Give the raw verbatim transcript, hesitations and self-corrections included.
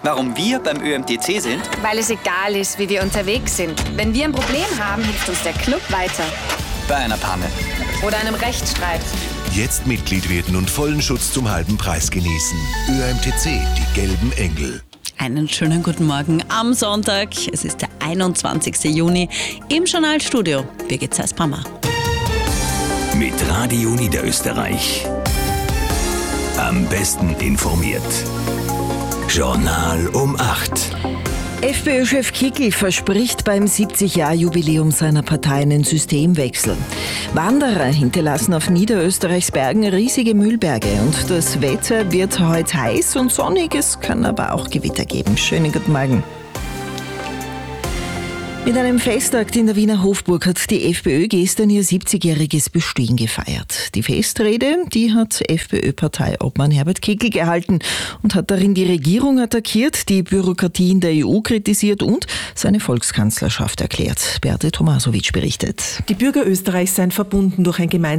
Warum wir beim Ö M T C sind? Weil es egal ist, wie wir unterwegs sind. Wenn wir ein Problem haben, hilft uns der Club weiter. Bei einer Panne. Oder einem Rechtsstreit. Jetzt Mitglied werden und vollen Schutz zum halben Preis genießen. Ö M T C, die gelben Engel. Einen schönen guten Morgen am Sonntag. Es ist der einundzwanzigsten Juni. Im Journalstudio Birgit Zeiss-Brammer. Mit Radio Niederösterreich. Am besten informiert. Journal um acht. FPÖ-Chef Kickl verspricht beim siebzig-Jahr-Jubiläum seiner Partei einen Systemwechsel. Wanderer hinterlassen auf Niederösterreichs Bergen riesige Müllberge und das Wetter wird heute heiß und sonnig, es kann aber auch Gewitter geben. Schönen guten Morgen. Mit einem Festakt in der Wiener Hofburg hat die FPÖ gestern ihr siebzigjähriges Bestehen gefeiert. Die Festrede, die hat FPÖ-Parteiobmann Herbert Kickl gehalten und hat darin die Regierung attackiert, die Bürokratie in der E U kritisiert und seine Volkskanzlerschaft erklärt. Beate Tomasowitsch berichtet. Die Bürger Österreichs seien verbunden durch ein gemeinsames